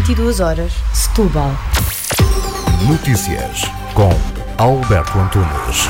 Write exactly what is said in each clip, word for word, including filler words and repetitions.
vinte e duas horas, Setúbal. Notícias com Alberto Antunes.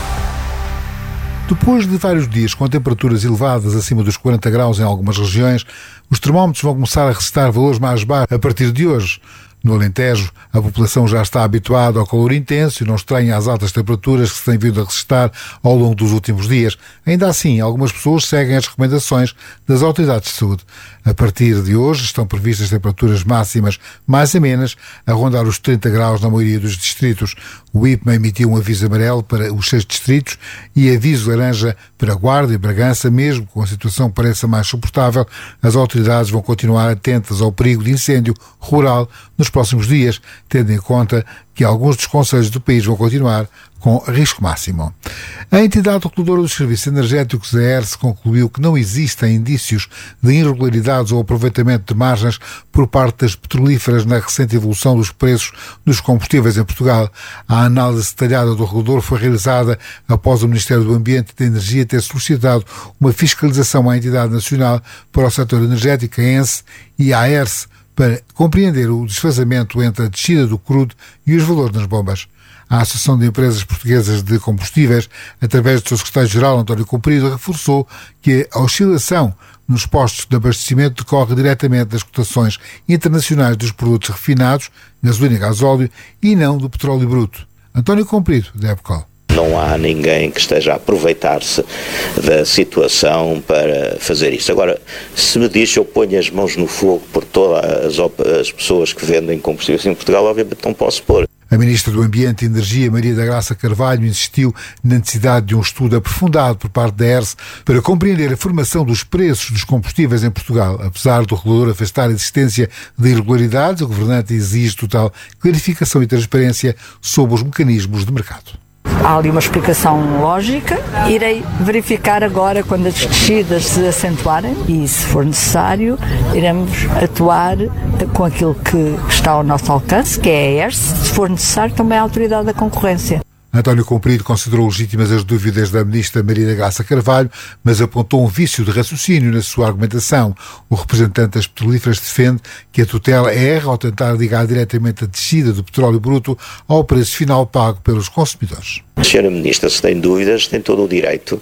Depois de vários dias com temperaturas elevadas acima dos quarenta graus em algumas regiões, os termómetros vão começar a registrar valores mais baixos a partir de hoje. No Alentejo, a população já está habituada ao calor intenso e não estranha as altas temperaturas que se têm vindo a registrar ao longo dos últimos dias. Ainda assim, algumas pessoas seguem as recomendações das autoridades de saúde. A partir de hoje estão previstas temperaturas máximas mais amenas, a rondar os trinta graus na maioria dos distritos. O I P M A emitiu um aviso amarelo para os seis distritos e aviso laranja para Guarda e Bragança. Mesmo que a situação pareça mais suportável, as autoridades vão continuar atentas ao perigo de incêndio rural nos próximos dias, tendo em conta que alguns dos concelhos do país vão continuar com risco máximo. A entidade reguladora dos serviços energéticos, a E R S, concluiu que não existem indícios de irregularidades ou aproveitamento de margens por parte das petrolíferas na recente evolução dos preços dos combustíveis em Portugal. A análise detalhada do regulador foi realizada após o Ministério do Ambiente e da Energia ter solicitado uma fiscalização à entidade nacional para o setor energético, a E N S, e à E R S, para compreender o desfazamento entre a descida do crudo e os valores nas bombas. A Associação de Empresas Portuguesas de Combustíveis, através do seu secretário-geral, António Comprido, reforçou que a oscilação nos postos de abastecimento decorre diretamente das cotações internacionais dos produtos refinados, gasolina e gasóleo, e não do petróleo bruto. António Comprido, da EPCOL. Não há ninguém que esteja a aproveitar-se da situação para fazer isso. Agora, se me diz, eu ponho as mãos no fogo por todas as, as pessoas que vendem combustíveis em Portugal, obviamente não posso pôr. A Ministra do Ambiente e Energia, Maria da Graça Carvalho, insistiu na necessidade de um estudo aprofundado por parte da E R S para compreender a formação dos preços dos combustíveis em Portugal. Apesar do regulador afastar a existência de irregularidades, o governante exige total clarificação e transparência sobre os mecanismos de mercado. Há ali uma explicação lógica. Irei verificar agora quando as descidas se acentuarem e, se for necessário, iremos atuar com aquilo que está ao nosso alcance, que é a E R S, se for necessário também a Autoridade da Concorrência. António Comprido considerou legítimas as dúvidas da Ministra Maria da Graça Carvalho, mas apontou um vício de raciocínio na sua argumentação. O representante das petrolíferas defende que a tutela erra ao tentar ligar diretamente a descida do petróleo bruto ao preço final pago pelos consumidores. A senhora Ministra, se tem dúvidas, tem todo o direito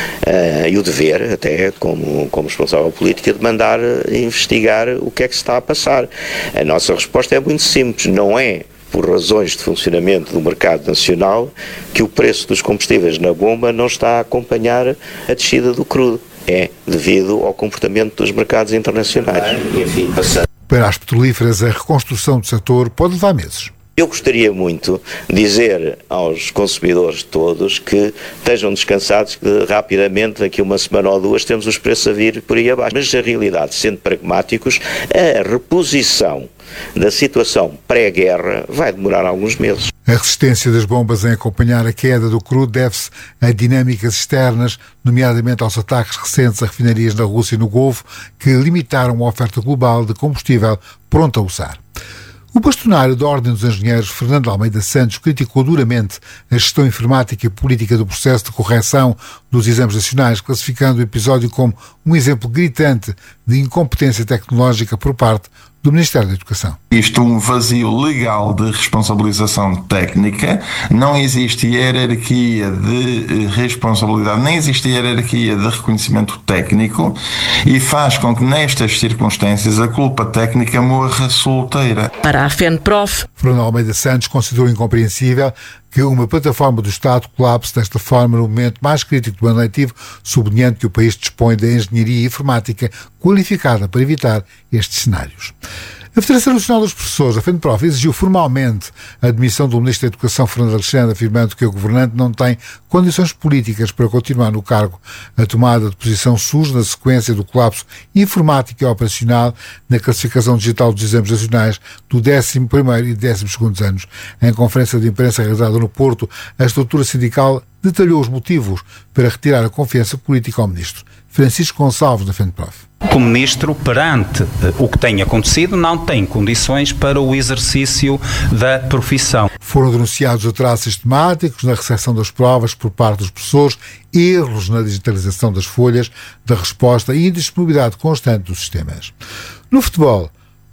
uh, e o dever, até como, como responsável política, de mandar investigar o que é que se está a passar. A nossa resposta é muito simples, não é por razões de funcionamento do mercado nacional que o preço dos combustíveis na bomba não está a acompanhar a descida do crudo. É devido ao comportamento dos mercados internacionais. Enfim, passando. Para as petrolíferas, a reconstrução do setor pode levar meses. Eu gostaria muito de dizer aos consumidores todos que estejam descansados, que rapidamente, daqui a uma semana ou duas, temos os preços a vir por aí abaixo. Mas, na realidade, sendo pragmáticos, a reposição da situação pré-guerra vai demorar alguns meses. A resistência das bombas em acompanhar a queda do crudo deve-se a dinâmicas externas, nomeadamente aos ataques recentes a refinarias na Rússia e no Golfo, que limitaram a oferta global de combustível pronto a usar. O bastonário da Ordem dos Engenheiros, Fernando Almeida Santos, criticou duramente a gestão informática e política do processo de correção dos exames nacionais, classificando o episódio como um exemplo gritante de incompetência tecnológica por parte do Ministério da Educação. Isto é um vazio legal de responsabilização técnica, não existe hierarquia de responsabilidade, nem existe hierarquia de reconhecimento técnico e faz com que nestas circunstâncias a culpa técnica morra solteira. Para a FENPROF, Fernando Almeida Santos considerou incompreensível que uma plataforma do Estado colapse desta forma no momento mais crítico do ano letivo, sublinhando que o país dispõe de engenharia informática qualificada para evitar estes cenários. A Federação Nacional dos Professores, a FENPROF, exigiu formalmente a admissão do Ministro da Educação, Fernando Alexandre, afirmando que o governante não tem condições políticas para continuar no cargo. A tomada de posição surge na sequência do colapso informático e operacional na classificação digital dos exames nacionais do décimo primeiro e décimo segundo anos. Em conferência de imprensa realizada no Porto, a estrutura sindical detalhou os motivos para retirar a confiança política ao Ministro. Francisco Gonçalves, da FENPROF. O Ministro, perante o que tem acontecido, não tem condições para o exercício da profissão. Foram denunciados atrasos sistemáticos na recepção das provas por parte dos professores, erros na digitalização das folhas da resposta e indisponibilidade constante dos sistemas. No futebol,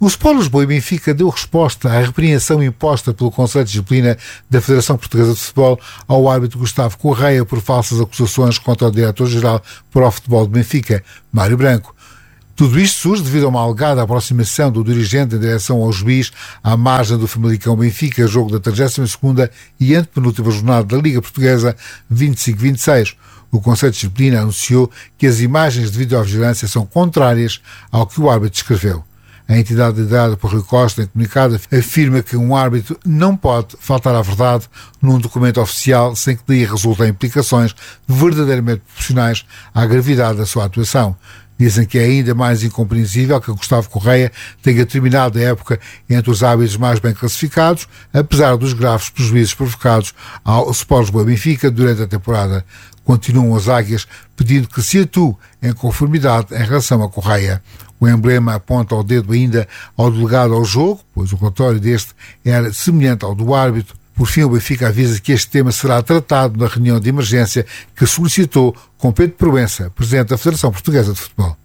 O Sport Lisboa e Benfica deu resposta à repreensão imposta pelo Conselho de Disciplina da Federação Portuguesa de Futebol ao árbitro Gustavo Correia por falsas acusações contra o diretor-geral para o futebol de Benfica, Mário Branco. Tudo isto surge devido a uma alegada aproximação do dirigente em direção ao juiz à margem do Famalicão Benfica, jogo da trigésima segunda e antepenúltima jornada da Liga Portuguesa vinte e cinco vinte e seis. O Conselho de Disciplina anunciou que as imagens de videovigilância são contrárias ao que o árbitro descreveu. A entidade liderada por Rui Costa, em comunicado, afirma que um árbitro não pode faltar à verdade num documento oficial sem que daí resultem implicações verdadeiramente proporcionais à gravidade da sua atuação. Dizem que é ainda mais incompreensível que Gustavo Correia tenha terminado a época entre os árbitros mais bem classificados, apesar dos graves prejuízos provocados ao Sport Lisboa Benfica durante a temporada. Continuam as águias pedindo que se atue em conformidade em relação a Correia. O emblema aponta o dedo ainda ao delegado ao jogo, pois o relatório deste era semelhante ao do árbitro. Por fim, o Benfica avisa que este tema será tratado na reunião de emergência que solicitou com Pedro Proença, presidente da Federação Portuguesa de Futebol.